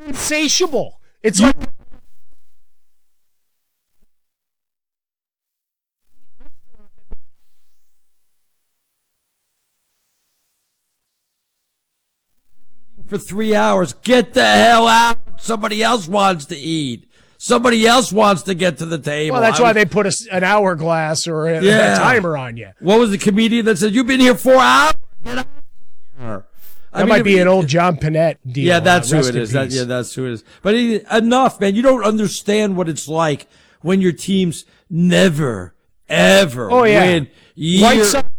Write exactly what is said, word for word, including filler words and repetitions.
insatiable. It's like for three hours. Get the hell out. Somebody else wants to eat. Somebody else wants to get to the table. Well, that's I why was, they put a, an hourglass or a, yeah. a timer on you. What was the comedian that said, you've been here four hours? Get out of here. That I mean, might be it, an old John Panette deal. Yeah, that's uh, who it is. That, yeah, that's who it is. But he, enough, man. You don't understand what it's like when your teams never, ever oh, yeah. win. Year, White Sox